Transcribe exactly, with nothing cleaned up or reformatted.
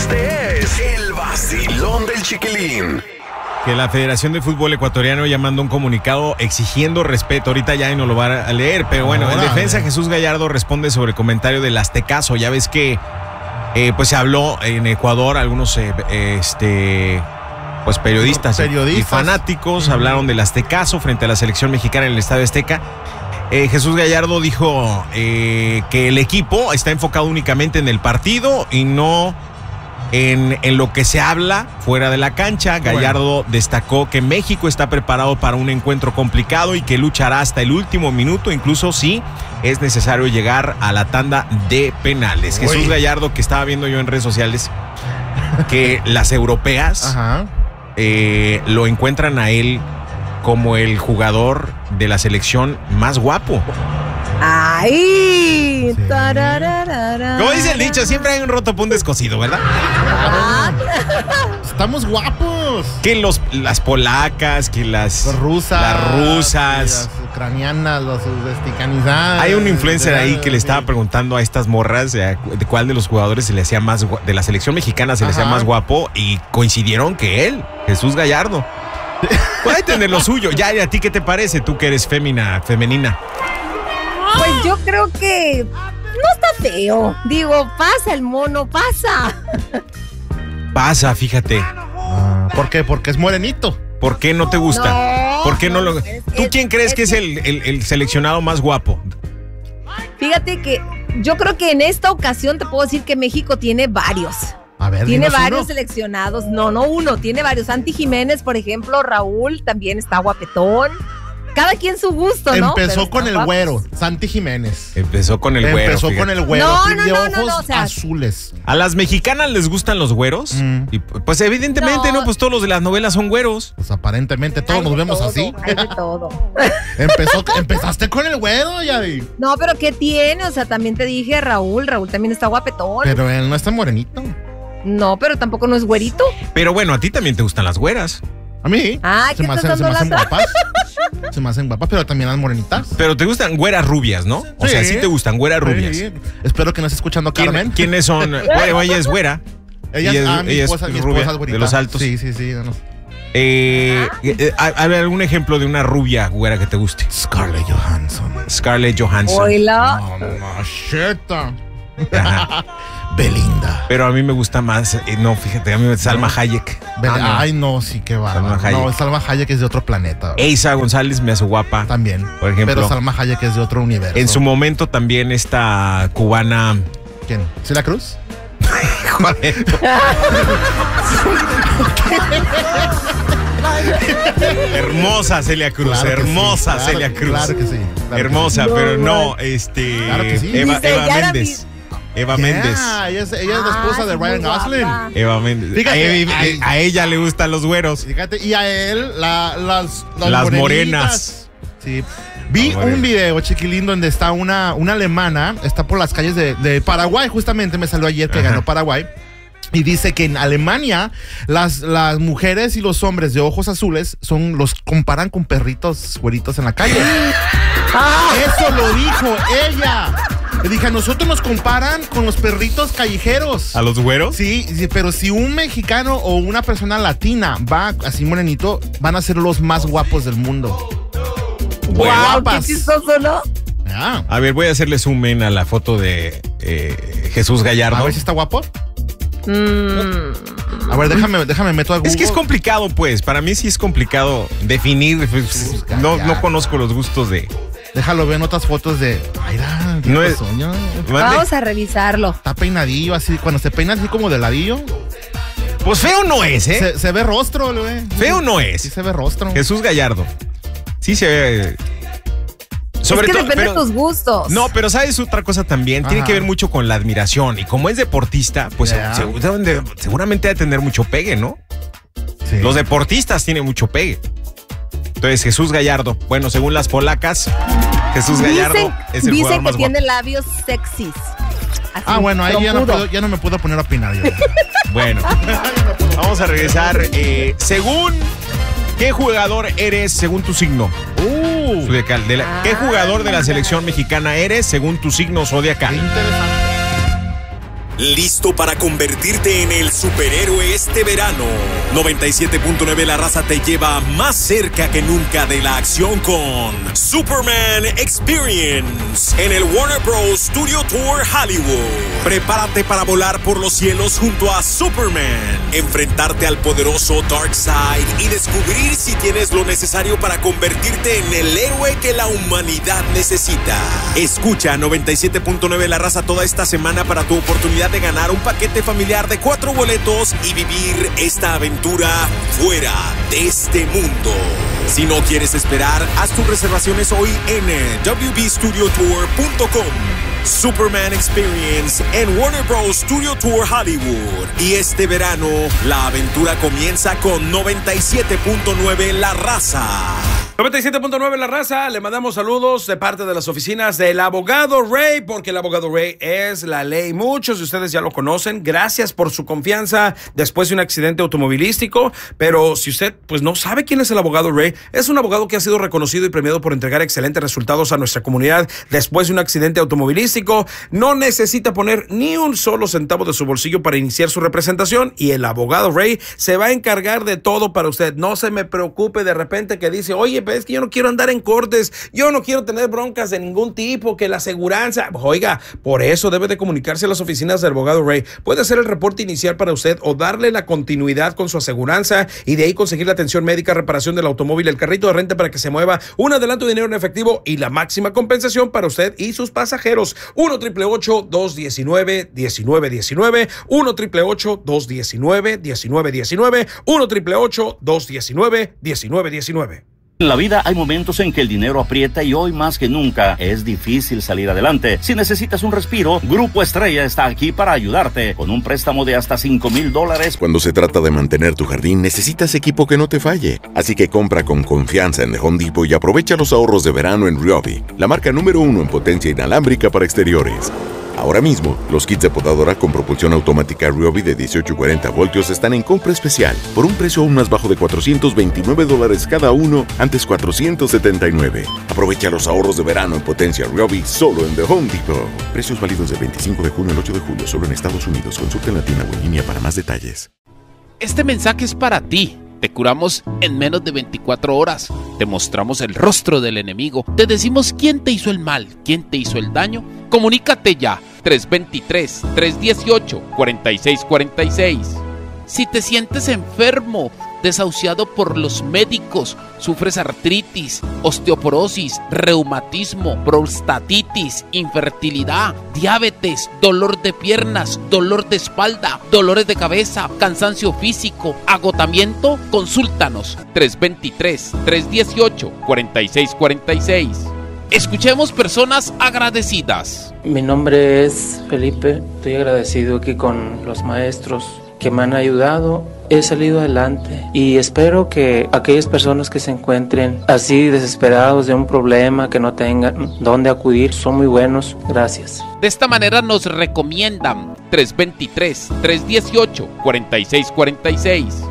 Este es el vacilón del Chiquilín. Que la Federación de Fútbol Ecuatoriano ya mandó un comunicado exigiendo respeto. Ahorita ya no lo va a leer, pero bueno, Ahora, en defensa eh. Jesús Gallardo responde sobre el comentario del Aztecaso. Ya ves que eh, pues se habló en Ecuador, algunos eh, este pues periodistas, periodistas. y fanáticos uh-huh. hablaron del Aztecaso frente a la selección mexicana en el Estadio Azteca. Eh, Jesús Gallardo dijo eh, que el equipo está enfocado únicamente en el partido y no En, en lo que se habla fuera de la cancha. Gallardo bueno. destacó que México está preparado para un encuentro complicado y que luchará hasta el último minuto, incluso si es necesario llegar a la tanda de penales. Uy. Jesús Gallardo, que estaba viendo yo en redes sociales, que las europeas eh, lo encuentran a él como el jugador de la selección más guapo. ¡Ay! Sí. Como dice el dicho, siempre hay un roto por un descosido, ¿verdad? Ah, estamos guapos. Que los, las polacas, que las, las rusas, las rusas, las ucranianas, las uzbekistanizadas. Hay un influencer ahí que le estaba preguntando a estas morras de cuál de los jugadores se le hacía más, de la selección mexicana se le hacía más guapo, y coincidieron que él, Jesús Gallardo. Puede tener lo suyo. Ya, ¿y a ti qué te parece? Tú que eres fémina, femenina. Pues yo creo que no está feo. Digo, pasa el mono, pasa. Pasa, fíjate. Ah, ¿por qué? Porque es morenito. ¿Por qué no te gusta? No, ¿Por qué no, no lo...? es, ¿Tú es, quién crees es, que es el, el, el seleccionado más guapo? Fíjate que yo creo que en esta ocasión te puedo decir que México tiene varios. A ver, tiene varios uno. seleccionados. No, no uno, tiene varios. Santi Jiménez, por ejemplo, Raúl también está guapetón. Cada quien su gusto, ¿no? Empezó Pero con el guapos. güero, Santi Jiménez. Empezó con el güero. Empezó fíjate. con el güero. No, de no, no, ojos no, no, o sea, azules. ¿A las mexicanas les gustan los güeros? Mm. Y pues evidentemente, ¿no? no, pues todos los de las novelas son güeros. Pues aparentemente todos hay nos de vemos todo, así. Hay de todo. Empezó, empezaste con el güero, Yadi. No, pero ¿qué tiene? O sea, también te dije Raúl, Raúl también está guapetón. Pero él no está morenito. No, pero tampoco no es güerito. Pero bueno, a ti también te gustan las güeras. A mí. Ah, se me hacen, se me hacen guapas. Se me hacen guapas, pero también las morenitas. Pero te gustan güeras rubias, ¿no? O sí. sea, sí te gustan güeras rubias. Sí. Espero que no estés escuchando Carmen. ¿Quién, ¿Quiénes son? Bueno, ella es güera. Ella, es, ah, mi ella esposa, es mi rubia, esposa es güerita. de los altos. Sí, sí, sí. No. Eh, eh, ¿Hay algún ejemplo de una rubia güera que te guste? Scarlett Johansson. Scarlett Johansson. Oila. No, no, sheta. Belinda. Pero a mí me gusta más, eh, no, fíjate, a mí me gusta Salma Hayek. Bel- ah, no. Ay, no, sí, qué bárbaro. No, Salma Hayek es de otro planeta. Eiza González me hace guapa. También. Por ejemplo. Pero Salma Hayek es de otro universo. En su momento también esta cubana. ¿Quién? ¿Celia Cruz? Joder. Hermosa Celia Cruz, claro hermosa sí, claro, Celia Cruz. Claro que sí. Claro hermosa, que sí. pero no, no, este. Claro que sí. Eva, Dice, Eva Méndez. Eva yeah, Méndez. Ella es, ella es la esposa ah, de Ryan Gosling. guapa. Eva Méndez. Fíjate, a, ay, a ella le gustan los güeros. Fíjate, y a él, la, las, las, las morenas. Sí. Vi no, un video, chiquilín, donde está una, una alemana, está por las calles de, de Paraguay, justamente me salió ayer que Ajá. ganó Paraguay. Y dice que en Alemania las, las mujeres y los hombres de ojos azules son los comparan con perritos güeritos en la calle. ¡Ah! Eso lo dijo ella. Le dije, a nosotros nos comparan con los perritos callejeros. ¿A los güeros? Sí, sí, pero si un mexicano o una persona latina va así morenito, van a ser los más guapos del mundo. Wow, guapas. Qué chistoso, ¿no? Ah. A ver, voy a hacerle zoom in a la foto de eh, Jesús Gallardo. A ver si está guapo. Mm. A ver, déjame, déjame meto a Google. Es que es complicado, pues. Para mí sí es complicado definir. Pues, no, no conozco los gustos de. Déjalo ver en otras fotos de. Ay, no es. Vamos a revisarlo. Está peinadillo así. Cuando se peina así como de ladillo. Pues feo no es, ¿eh? Se, se ve rostro, güey. Feo no es. Sí, se ve rostro. Jesús Gallardo. Sí se ve. Sobre es que todo, depende pero, de tus gustos. No, pero sabes otra cosa también, Ajá. tiene que ver mucho con la admiración. Y como es deportista, pues yeah. se, se, seguramente debe tener mucho pegue, ¿no? Sí. Los deportistas tienen mucho pegue. Entonces, Jesús Gallardo, bueno, según las polacas, Jesús dicen, Gallardo es el dicen jugador más que tiene guapo. labios sexys. Así, ah, bueno, ahí ya no, puedo, ya no me puedo poner a opinar yo. Bueno, vamos a regresar. Eh, según, ¿qué jugador eres según tu signo? Uh, zodiacal. De la, ah, ¿Qué jugador de la selección mexicana eres según tu signo zodiacal? Qué interesante. ¿Listo para convertirte en el superhéroe este verano? noventa y siete punto nueve La Raza te lleva más cerca que nunca de la acción con Superman Experience en el Warner Bros. Studio Tour Hollywood. Prepárate para volar por los cielos junto a Superman, enfrentarte al poderoso Darkseid y descubrir si tienes lo necesario para convertirte en el héroe que la humanidad necesita. Escucha noventa y siete punto nueve La Raza toda esta semana para tu oportunidad de ganar un paquete familiar de cuatro boletos y vivir esta aventura fuera de este mundo. Si no quieres esperar, haz tus reservaciones hoy en w b studio tour punto com. Superman Experience en Warner Bros. Studio Tour Hollywood. Y este verano, la aventura comienza con noventa y siete punto nueve La Raza. noventa y siete punto nueve La Raza, le mandamos saludos de parte de las oficinas del abogado Ray, porque el abogado Ray es la ley. Muchos de ustedes ya lo conocen. Gracias por su confianza después de un accidente automovilístico. Pero si usted pues no sabe quién es el abogado Ray, es un abogado que ha sido reconocido y premiado por entregar excelentes resultados a nuestra comunidad después de un accidente automovilístico. No necesita poner ni un solo centavo de su bolsillo para iniciar su representación y el abogado Ray se va a encargar de todo para usted. No se me preocupe de repente que dice, oye, es que yo no quiero andar en cortes, yo no quiero tener broncas de ningún tipo, que la aseguranza. Oiga, por eso debe de comunicarse a las oficinas del abogado Ray. Puede hacer el reporte inicial para usted o darle la continuidad con su aseguranza y de ahí conseguir la atención médica, reparación del automóvil, el carrito de renta para que se mueva, un adelanto de dinero en efectivo y la máxima compensación para usted y sus pasajeros. uno triple ocho dos diecinueve diecinueve diecinueve, uno triple ocho dos diecinueve diecinueve diecinueve, uno triple ocho dos diecinueve diecinueve diecinueve. En la vida hay momentos en que el dinero aprieta y hoy más que nunca es difícil salir adelante. Si necesitas un respiro, Grupo Estrella está aquí para ayudarte con un préstamo de hasta cinco mil dólares. Cuando se trata de mantener tu jardín, necesitas equipo que no te falle. Así que compra con confianza en The Home Depot y aprovecha los ahorros de verano en Ryobi, la marca número uno en potencia inalámbrica para exteriores. Ahora mismo, los kits de podadora con propulsión automática Ryobi de dieciocho y cuarenta voltios están en compra especial por un precio aún más bajo de cuatrocientos veintinueve dólares cada uno, antes cuatrocientos setenta y nueve. Aprovecha los ahorros de verano en potencia Ryobi solo en The Home Depot. Precios válidos del veinticinco de junio al ocho de julio solo en Estados Unidos. Consulta en la tienda o en línea para más detalles. Este mensaje es para ti. Te curamos en menos de veinticuatro horas. Te mostramos el rostro del enemigo. Te decimos quién te hizo el mal, quién te hizo el daño. Comunícate ya. tres dos tres, tres uno ocho, cuatro seis cuatro seis. Si te sientes enfermo, desahuciado por los médicos, sufres artritis, osteoporosis, reumatismo, prostatitis, infertilidad, diabetes, dolor de piernas, dolor de espalda, dolores de cabeza, cansancio físico, agotamiento, consúltanos. tres dos tres, tres uno ocho, cuatro seis cuatro seis. Escuchemos personas agradecidas. Mi nombre es Felipe, estoy agradecido aquí con los maestros que me han ayudado. He salido adelante y espero que aquellas personas que se encuentren así desesperados de un problema, que no tengan dónde acudir, son muy buenos. Gracias. De esta manera nos recomiendan tres dos tres, tres uno ocho, cuatro seis cuatro seis.